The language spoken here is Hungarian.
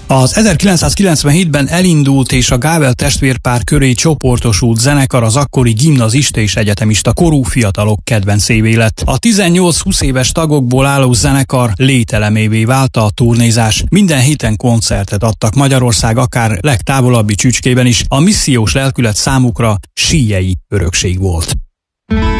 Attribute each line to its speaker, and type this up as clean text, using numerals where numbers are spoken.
Speaker 1: Az 1997-ben elindult és a Gavel testvérpár köré csoportosult zenekar az akkori gimnazista és egyetemista korú fiatalok kedvencévé lett. A 18-20 éves tagokból álló zenekar lételemévé vált a turnézás. Minden héten koncertet adtak Magyarország akár legtávolabbi csücskében is. A missziós lelkület számukra síjei örökség volt.